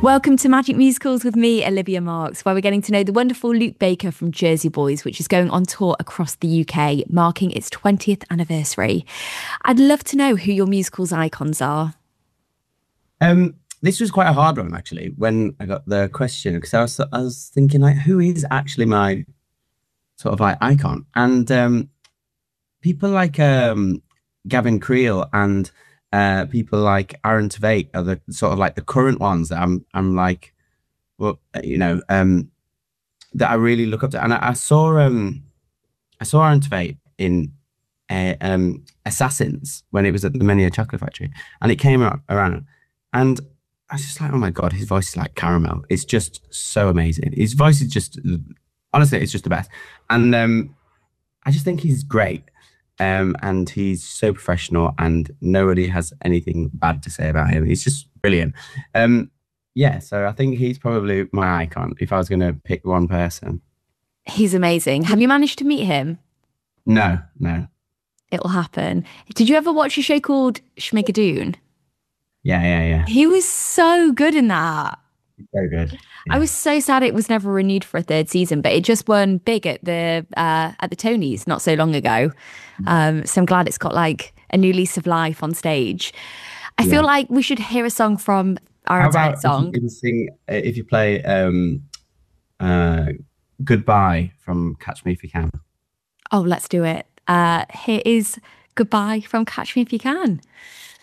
Welcome to Magic Musicals with me, Olivia Marks, where we're getting to know the wonderful Luke Baker from Jersey Boys, which is going on tour across the UK, marking its 20th anniversary. I'd love to know who your musicals icons are. This was quite a hard one actually when I got the question because I was thinking like who is actually my sort of like icon and people like Gavin Creel and people like Aaron Tveit are the sort of like the current ones that I'm like well that I really look up to and I saw Aaron Tveit in Assassins when it was at the Mania Chocolate Factory and it came around and I was just like, oh my God, his voice is like caramel. It's just so amazing. His voice is just, honestly, it's just the best. And I just think he's great. And he's so professional and nobody has anything bad to say about him. He's just brilliant. Yeah, so I think he's probably my icon if I was going to pick one person. He's amazing. Have you managed to meet him? No, no. It'll happen. Did you ever watch a show called Schmigadoon? Yeah, yeah, yeah. He was so good in that. So good. I Yeah. was so sad it was never renewed for a third season, but it just won big at the Tonys not so long ago. So I'm glad it's got like a new lease of life on stage. I feel Yeah. like we should hear a song from our How entire about if you song. can sing, if you play uh, Goodbye from Catch Me If You Can? Oh, let's do it. Here is Goodbye from Catch Me If You Can.